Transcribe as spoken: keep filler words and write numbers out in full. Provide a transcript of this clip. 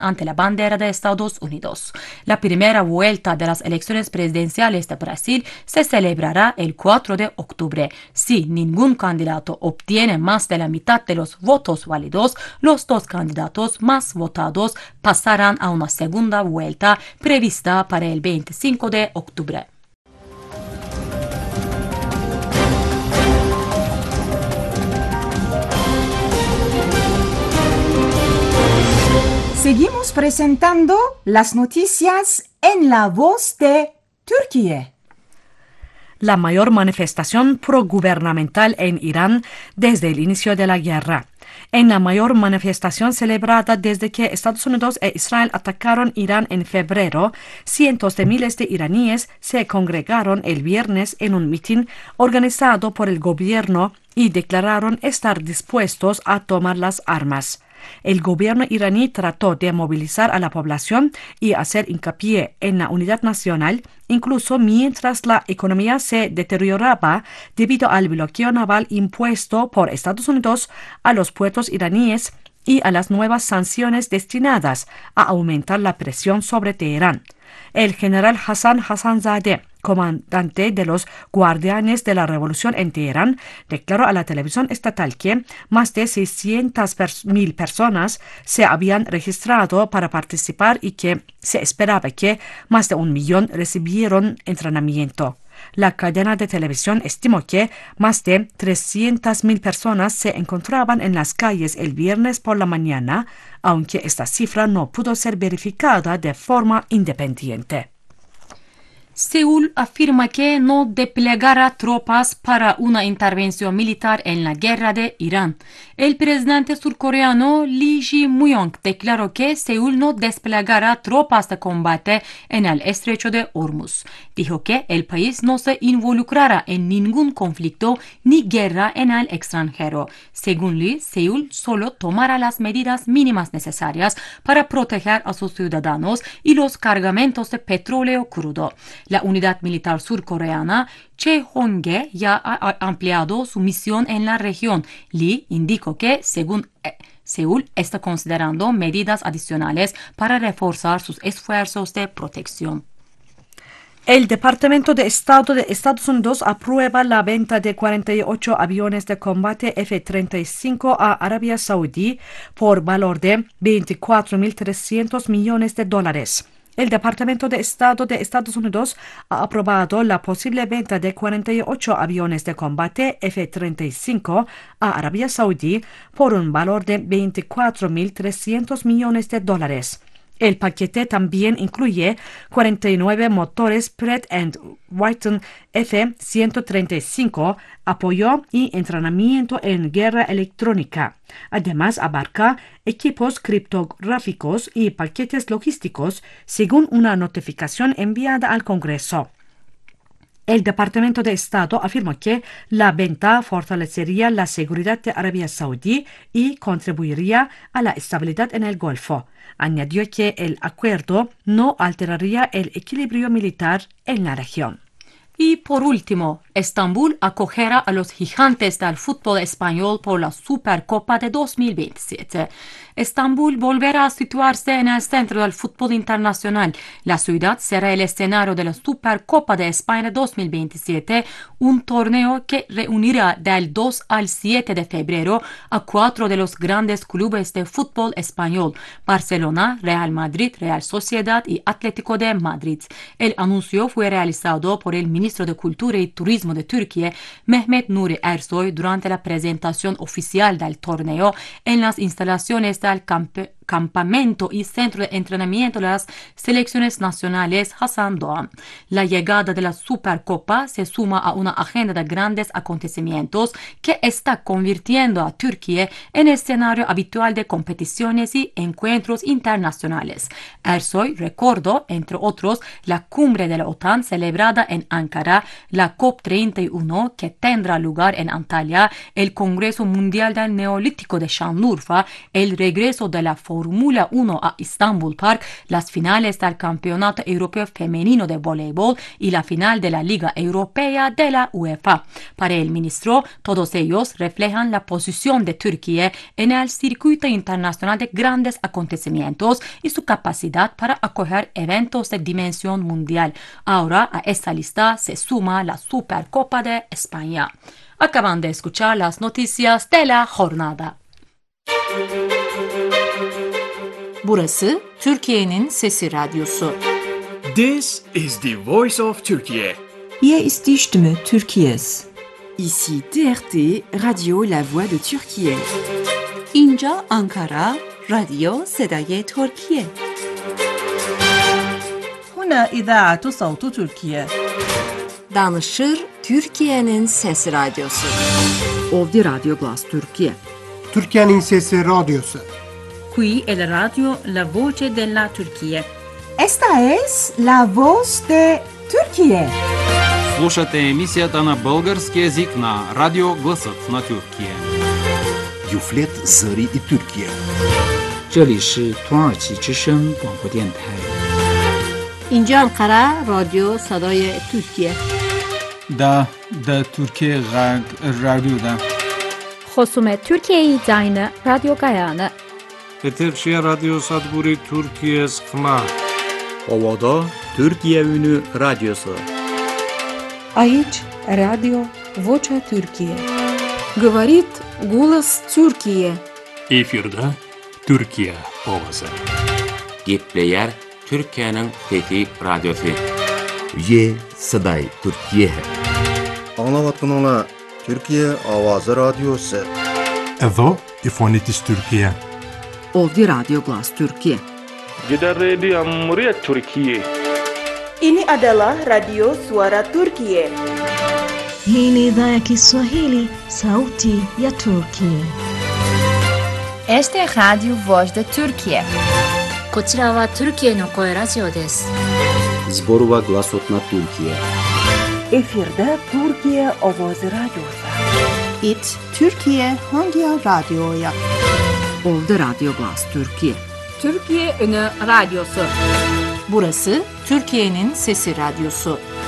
ante la bandera de Estados Unidos. La primera vuelta de las elecciones presidenciales de Brasil se celebrará el cuatro de octubre. Si ningún candidato obtiene más de la mitad de los votos válidos, los dos candidatos más votados pasarán a una segunda vuelta prevista para el veinticinco de octubre. Seguimos presentando las noticias en la voz de Turquía. La mayor manifestación progubernamental en Irán desde el inicio de la guerra. En la mayor manifestación celebrada desde que Estados Unidos e Israel atacaron Irán en febrero, cientos de miles de iraníes se congregaron el viernes en un mitin organizado por el gobierno y declararon estar dispuestos a tomar las armas. El gobierno iraní trató de movilizar a la población y hacer hincapié en la unidad nacional, incluso mientras la economía se deterioraba debido al bloqueo naval impuesto por Estados Unidos a los puertos iraníes y a las nuevas sanciones destinadas a aumentar la presión sobre Teherán. El general Hassan Hassanzadeh, comandante de los Guardianes de la Revolución en Teherán, declaró a la televisión estatal que más de seiscientas mil personas se habían registrado para participar y que se esperaba que más de un millón recibieron entrenamiento. La cadena de televisión estimó que más de trescientas mil personas se encontraban en las calles el viernes por la mañana, aunque esta cifra no pudo ser verificada de forma independiente. Seúl afirma que no desplegará tropas para una intervención militar en la guerra de Irán. El presidente surcoreano Lee Jae-myung declaró que Seúl no desplegará tropas de combate en el estrecho de Hormuz. Dijo que el país no se involucrará en ningún conflicto ni guerra en el extranjero. Según Lee, Seúl solo tomará las medidas mínimas necesarias para proteger a sus ciudadanos y los cargamentos de petróleo crudo. La unidad militar surcoreana Cheonge ya ha ampliado su misión en la región. Lee indicó que, según eh, Seúl, está considerando medidas adicionales para reforzar sus esfuerzos de protección. El Departamento de Estado de Estados Unidos aprueba la venta de cuarenta y ocho aviones de combate F treinta y cinco a Arabia Saudí por valor de veinticuatro mil trescientos millones de dólares. El Departamento de Estado de Estados Unidos ha aprobado la posible venta de cuarenta y ocho aviones de combate F treinta y cinco a Arabia Saudí por un valor de veinticuatro mil trescientos millones de dólares. El paquete también incluye cuarenta y nueve motores Pratt and Whitney F ciento treinta y cinco, apoyo y entrenamiento en guerra electrónica. Además, abarca equipos criptográficos y paquetes logísticos, según una notificación enviada al Congreso. El Departamento de Estado afirmó que la venta fortalecería la seguridad de Arabia Saudí y contribuiría a la estabilidad en el Golfo. Añadió que el acuerdo no alteraría el equilibrio militar en la región. Y por último, Estambul acogerá a los gigantes del fútbol español por la Supercopa de dos mil veintisiete. Estambul volverá a situarse en el centro del fútbol internacional. La ciudad será el escenario de la Supercopa de España dos mil veintisiete, un torneo que reunirá del dos al siete de febrero a cuatro de los grandes clubes de fútbol español: Barcelona, Real Madrid, Real Sociedad y Atlético de Madrid. El anuncio fue realizado por el ministro de Cultura y Turismo de Turquía, Mehmet Nuri Ersoy, durante la presentación oficial del torneo en las instalaciones del campe campamento y centro de entrenamiento de las selecciones nacionales Hasan Doğan. La llegada de la Supercopa se suma a una agenda de grandes acontecimientos que está convirtiendo a Turquía en escenario habitual de competiciones y encuentros internacionales. Ersoy recordó, entre otros, la cumbre de la OTAN celebrada en Ankara, la COP treinta y uno que tendrá lugar en Antalya, el Congreso Mundial del Neolítico de Şanlıurfa, el regreso de la Formula uno a Istanbul Park las finales del Campeonato Europeo Femenino de Voleibol y la final de la Liga Europea de la UEFA. Para el ministro, todos ellos reflejan la posición de Turquía en el circuito internacional de grandes acontecimientos y su capacidad para acoger eventos de dimensión mundial. Ahora a esta lista se suma la Supercopa de España. Acaban de escuchar las noticias de la jornada. Burası Türkiye'nin Sesi Radyosu. This is the voice of Turkey. Hier ist die Stimme Türkiye's. Ici T R T, Radio La Voix de Türkiye. اینجا آنکارا، رادیو صدای ترکیه. هنا إذاعة صوت تركيا. Danışır Türkiye'nin Sesi Radyosu. Ovdje Radio Glas Türkiye. Türkiye'nin Sesi Radyosu. Qui è la radio La Voce della Turchia. Esta es la voz de Turquía. Слушате емисията на български език на Радио Гласът на Тюркия. Юфлет Зари и Türkiye. 这里是土耳其之声广播电台。 اینجا انقره رادیو صدای ترکیه. دا دا Türkiye Radyo'da. خصوم Türkiye'yi dayını Radyo Gayane. Eterşehir Radyo Sadburi Türkiye Sıkma. Ovada Türkiye Ünü Radyosu. Aici Radio Vocea Türkiye. Говорит голос Türkiye. Efirde Türkiye Ovası. Gitleyer Türkiye'nin Fethi Radyosu. Ye Saday Türkiye. Anlavatkanlar Türkiye Avazı Radyosu. Evo İfonitis Türkiye. Ovdje Radio Glas Türkiye. Gider Radio Muryat Türkiye. Ini adalah Radio Suara Turkiye. Hii ni idhaa ya Kiswahili, Sauti ya Turkiye. Este es Radio Voz de Turkiye. こちらはトルキエの声ラジオです。 Zborova Glasotna Türkiye. Efirde Türkiye Ovoz Radyosu. It Türkiye Hangi Radyo'ya? Ovdje Radio Glas Türkiye. Türkiye Ünü Radyosu. Burası Türkiye'nin Sesi Radyosu.